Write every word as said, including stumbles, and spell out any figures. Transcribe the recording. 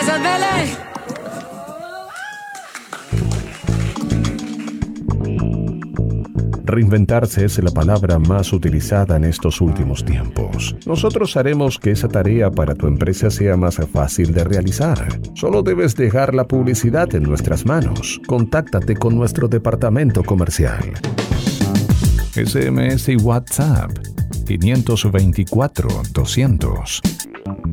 Gracias, Vélez. Reinventarse es la palabra más utilizada en estos últimos tiempos. Nosotros haremos que esa tarea para tu empresa sea más fácil de realizar. Solo debes dejar la publicidad en nuestras manos. Contáctate con nuestro departamento comercial. S M S y WhatsApp cinco dos cuatro, doscientos.